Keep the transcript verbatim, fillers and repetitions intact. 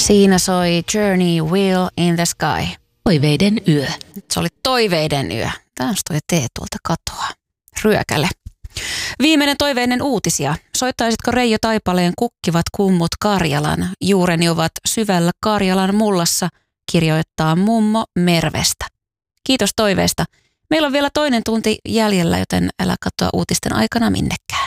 Siinä soi Journey Wheel in the Sky. Toiveiden yö. Se oli toiveiden yö. Taas toi tee tuolta katoa. Ryökäle. Viimeinen toiveinen uutisia. Soittaisitko Reijo Taipaleen Kukkivat kummut Karjalan? Juureni ovat syvällä Karjalan mullassa, kirjoittaa mummo Mervestä. Kiitos toiveesta. Meillä on vielä toinen tunti jäljellä, joten älä katsoa uutisten aikana minnekään.